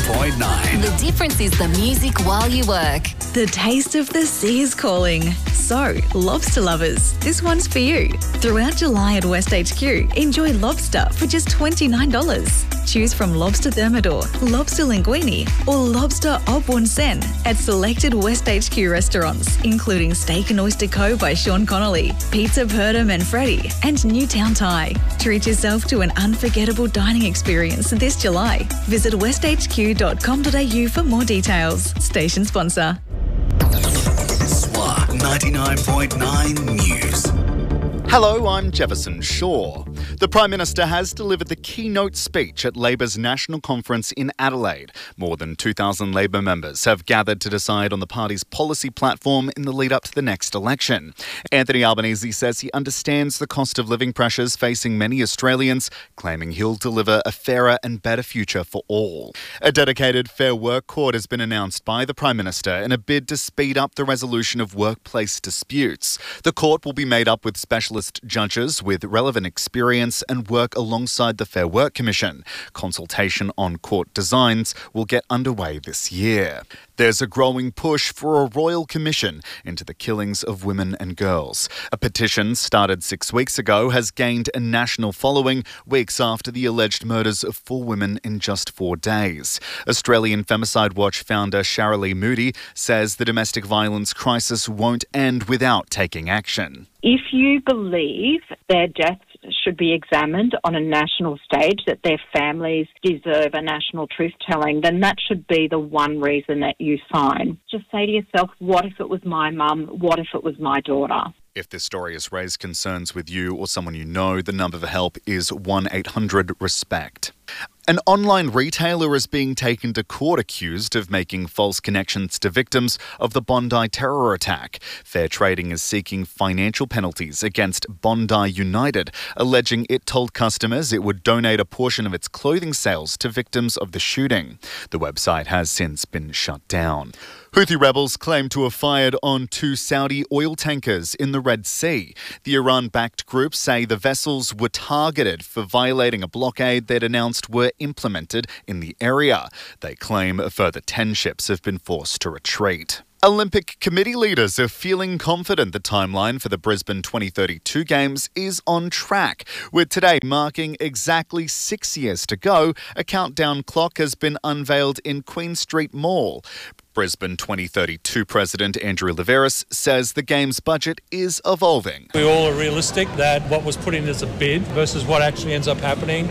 99.9. The difference is the music while you work. The taste of the sea is calling. So, lobster lovers, this one's for you. Throughout July at West HQ, enjoy lobster for just $29. Choose from lobster thermidor, lobster linguine, or lobster au bon sen at selected West HQ restaurants, including Steak and Oyster Co. by Sean Connolly, Pizza Perda Manfredi, and Newtown Thai. Treat yourself to an unforgettable dining experience this July. Visit westhq.com.au for more details. Station sponsor. SWA 99.9 News. Hello, I'm Jefferson Shaw. The Prime Minister has delivered the keynote speech at Labor's National Conference in Adelaide. More than 2,000 Labor members have gathered to decide on the party's policy platform in the lead-up to the next election. Anthony Albanese says he understands the cost of living pressures facing many Australians, claiming he'll deliver a fairer and better future for all. A dedicated Fair Work Court has been announced by the Prime Minister in a bid to speed up the resolution of workplace disputes. The court will be made up with specialist judges with relevant experience and work alongside the Fair Work Commission. Consultation on court designs will get underway this year. There's a growing push for a royal commission into the killings of women and girls. A petition started 6 weeks ago has gained a national following weeks after the alleged murders of 4 women in just 4 days. Australian Femicide Watch founder Sharalee Moody says the domestic violence crisis won't end without taking action. If you believe their deaths should be examined on a national stage, that their families deserve a national truth-telling, then that should be the one reason that you sign. Just say to yourself, what if it was my mum? What if it was my daughter? If this story has raised concerns with you or someone you know, the number for help is 1-800-RESPECT. An online retailer is being taken to court accused of making false connections to victims of the Bondi terror attack. Fair Trading is seeking financial penalties against Bondi United, alleging it told customers it would donate a portion of its clothing sales to victims of the shooting. The website has since been shut down. Houthi rebels claim to have fired on 2 Saudi oil tankers in the Red Sea. The Iran-backed group say the vessels were targeted for violating a blockade they'd announced were implemented in the area. They claim a further 10 ships have been forced to retreat. Olympic committee leaders are feeling confident the timeline for the Brisbane 2032 Games is on track. With today marking exactly 6 years to go, a countdown clock has been unveiled in Queen Street Mall. Brisbane 2032 President Andrew Liveris says the Games budget is evolving. We all are realistic that what was put in as a bid versus what actually ends up happening